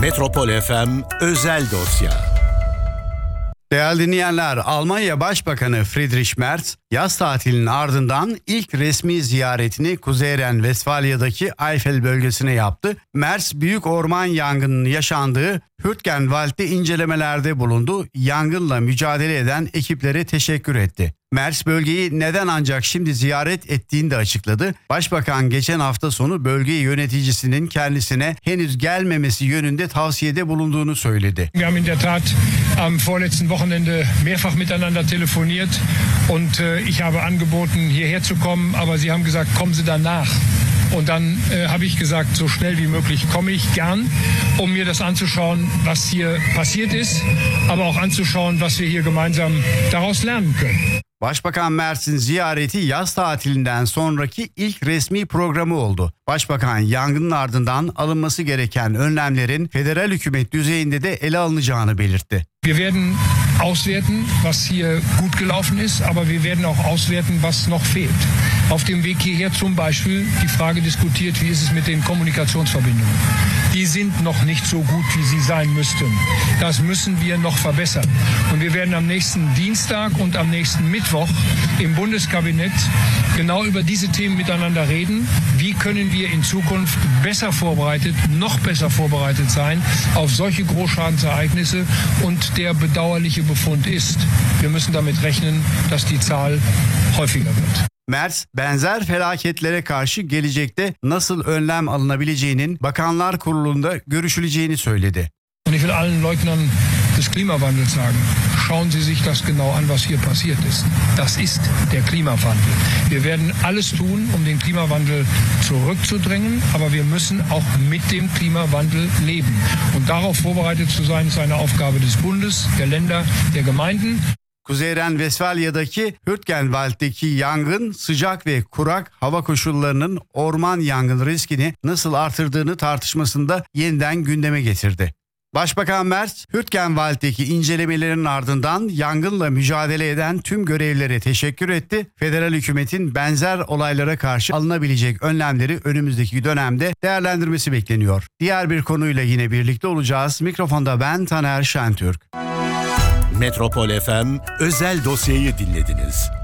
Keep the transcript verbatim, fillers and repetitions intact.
Metropol F M özel dosya. Değerli dinleyenler, Almanya Başbakanı Friedrich Merz yaz tatilinin ardından ilk resmi ziyaretini Kuzey Ren-Vesfalya'daki Eifel bölgesine yaptı. Merz büyük orman yangınının yaşandığı Hürtgenwald'de incelemelerde bulundu. Yangınla mücadele eden ekiplere teşekkür etti. Merz bölgeyi neden ancak şimdi ziyaret ettiğini de açıkladı. Başbakan geçen hafta sonu bölge yöneticisinin kendisine henüz gelmemesi yönünde tavsiyede bulunduğunu söyledi. Wir haben in der Tat am vorletzten Wochenende mehrfach miteinander telefoniert und äh, ich habe angeboten, hierher zu kommen, aber Sie haben gesagt, kommen Sie danach. Und dann äh, habe ich gesagt, so schnell wie möglich komme ich gern, um mir das anzuschauen, was hier passiert ist, aber auch anzuschauen, was wir hier gemeinsam daraus lernen können. Başbakan Merz'in ziyareti yaz tatilinden sonraki ilk resmi programı oldu. Başbakan yangının ardından alınması gereken önlemlerin federal hükümet düzeyinde de ele alınacağını belirtti. Wir werden auswerten, was hier gut gelaufen ist, aber wir werden auch auswerten, was noch fehlt. Auf dem Weg hierher zum Beispiel die Frage diskutiert, wie ist es mit den Kommunikationsverbindungen. Die sind noch nicht so gut, wie sie sein müssten. Das müssen wir noch verbessern. Und wir werden am nächsten Dienstag und am nächsten Mittwoch im Bundeskabinett genau über diese Themen miteinander reden. Wie können wir in Zukunft besser vorbereitet, noch besser vorbereitet sein auf solche Großschadensereignisse? Und der bedauerliche Befund ist, wir müssen damit rechnen, dass die Zahl häufiger wird. Merz, benzer felaketlere karşı gelecekte nasıl önlem alınabileceğinin Bakanlar Kurulu'nda görüşüleceğini söyledi. Und ich will allen Leugnern des Klimawandels sagen, schauen Sie sich das genau an, was hier passiert ist. Das ist der Klimawandel. Wir werden alles tun, um den Klimawandel zurückzudrängen, aber wir müssen auch mit dem Klimawandel leben. Und darauf vorbereitet zu sein, ist eine Aufgabe des Bundes, der Länder, der Gemeinden. Kuzey Ren-Vesfalya'daki Hürtgenwald'deki yangın sıcak ve kurak hava koşullarının orman yangın riskini nasıl artırdığını tartışmasında yeniden gündeme getirdi. Başbakan Merz, Hürtgenwald'deki incelemelerin ardından yangınla mücadele eden tüm görevlilere teşekkür etti. Federal hükümetin benzer olaylara karşı alınabilecek önlemleri önümüzdeki dönemde değerlendirmesi bekleniyor. Diğer bir konuyla yine birlikte olacağız. Mikrofonda ben Taner Şentürk. Metropol F M özel dosyayı dinlediniz.